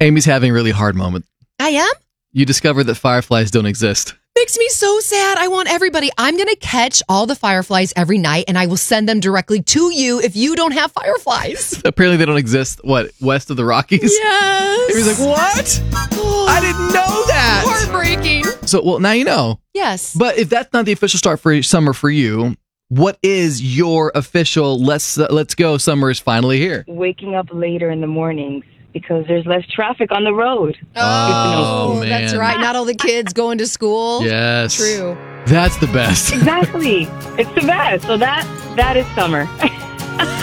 Amy's having a really hard moment. I am? You discovered that fireflies don't exist. Makes me so sad. I want everybody. I'm going to catch all the fireflies every night, and I will send them directly to you if you don't have fireflies. Apparently they don't exist, west of the Rockies? Yes. Amy's like, what? I didn't know that. Heartbreaking. So, now you know. Yes. But if that's not the official start for summer for you, what is your official let's go, summer is finally here? Waking up later in the mornings because there's less traffic on the road. Oh, man. That's right. Not all the kids going to school. Yes. True. That's the best. Exactly. It's the best. So that is summer.